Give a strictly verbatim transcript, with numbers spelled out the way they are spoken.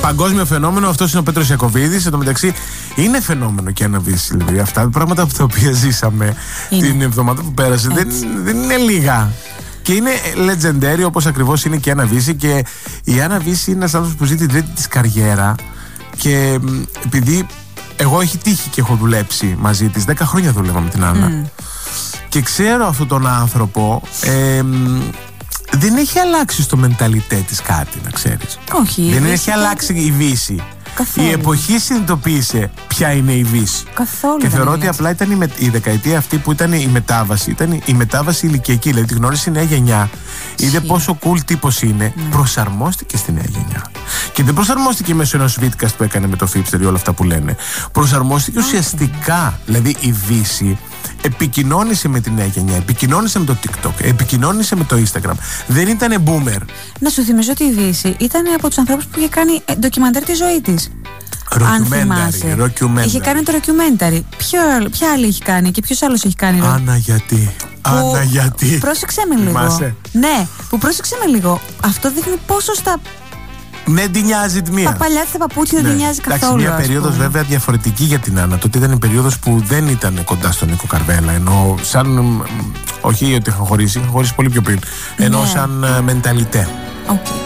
παγκόσμιο φαινόμενο. Αυτός είναι ο Πέτρος Ιακωβίδης. Εν τω μεταξύ, είναι φαινόμενο και ένα βύση. Δηλαδή, αυτά τα πράγματα που τα οποία ζήσαμε είναι. την εβδομάδα που πέρασε δεν, δεν είναι λίγα. Και είναι legendary, όπως ακριβώς είναι και η Άννα Βύση. Και η Άννα Βύση είναι ένας άνθρωπος που ζει την τρίτη της καριέρα. Και επειδή εγώ έχει τύχει και έχω δουλέψει μαζί της, δέκα χρόνια δούλευα με την Άννα. Mm. Και ξέρω αυτόν τον άνθρωπο. Ε, δεν έχει αλλάξει στο μενταλιτέ της κάτι, να ξέρεις. Όχι. Δεν έχει αλλάξει η Βύση. Καθόλου. Η εποχή συνειδητοποίησε ποια είναι η Βύση. Καθόλου. Και θεωρώ ότι απλά ήταν η, με, η δεκαετία αυτή που ήταν η μετάβαση. Ήταν η μετάβαση ηλικιακή. Δηλαδή τη γνώρισε η νέα γενιά. Είδε πόσο cool τύπος είναι. Ναι. Προσαρμόστηκε στη νέα γενιά. Και δεν προσαρμόστηκε μέσω ενός βίντεο που έκανε με το Fipster ή όλα αυτά που λένε. Προσαρμόστηκε ουσιαστικά. Δηλαδή η Βύση επικοινώνησε με τη νέα γενιά, επικοινώνησε με το TikTok, επικοινώνησε με το Instagram. Δεν ήτανε boomer. Να σου θυμίζω ότι η Δύση ήταν από τους ανθρώπους που είχε κάνει ντοκιμαντέρ τη ζωή της. Ροκιουμένταρι. Είχε κάνει το ροκιουμένταρι. Ποια άλλη έχει κάνει και ποιος άλλος έχει κάνει? Άννα, γιατί. Που... Άννα, γιατί. Πρόσεξε με λίγο. Θυμάσαι? Ναι, που πρόσεξε με λίγο. Αυτό δείχνει πόσο στα. Δεν την νοιάζει τη μία. Τα παλιά της τα παπούτσια δεν την νοιάζει καθόλου. Εντάξει, μια περίοδος βέβαια διαφορετική για την Άννα. Τότε ήταν η περίοδος που δεν ήταν κοντά στον Νίκο Καρβέλα. Ενώ σαν. Όχι ότι είχα χωρίσει, είχα χωρίσει πολύ πιο πριν. Ενώ ναι. σαν μενταλιτέ. Okay.